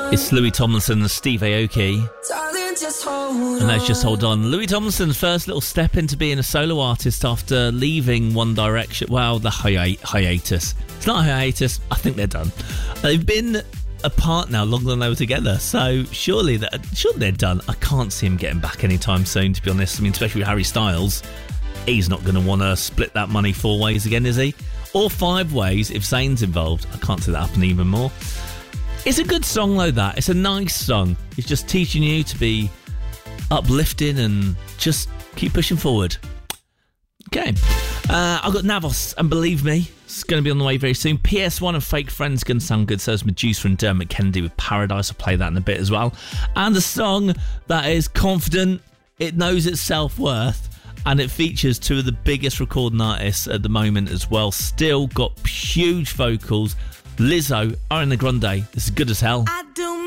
It's Louis Tomlinson and Steve Aoki. And let's just hold on. Louis Tomlinson's first little step into being a solo artist after leaving One Direction. Well, the hiatus. It's not a hiatus. I think they're done. They've been apart now longer than they were together, so surely they're done. I can't see him getting back anytime soon, to be honest. I mean, especially with Harry Styles. He's not going to want to split that money 4 ways again, is he? Or 5 ways if Zayn's involved. I can't see that happening even more. It's a good song, though, that. It's a nice song. It's just teaching you to be uplifting and just keep pushing forward. Okay. I've got Navos, and believe me, it's going to be on the way very soon. PS1 and Fake Friends going to sound good. So is Medusa and Dermot Kennedy with Paradise. I'll play that in a bit as well. And a song that is confident, it knows its self-worth, and it features 2 of the biggest recording artists at the moment as well. Still got huge vocals. Lizzo, Ariana Grande, this is Good as Hell.